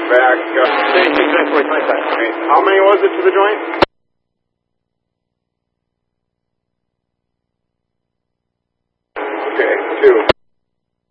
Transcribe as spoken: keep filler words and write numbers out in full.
back. Uh, Same six nine four, my side. okay. How many was it to the joint? Okay, two.